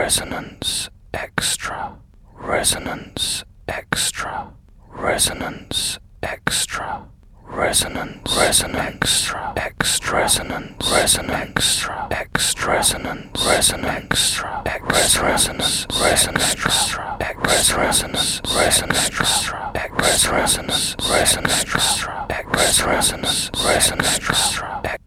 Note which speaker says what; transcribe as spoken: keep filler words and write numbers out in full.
Speaker 1: Resonance Extra, Resonance Extra, Resonance Extra, Resonance, Resonance Extra, Extra, Resonance, Resonance Extra, Resonance, Resonance Extra, Resonance, Resonance Extra, Resonance, Resonance Extra, Resonance, Resonance Extra, Resonance, Resonance Extra.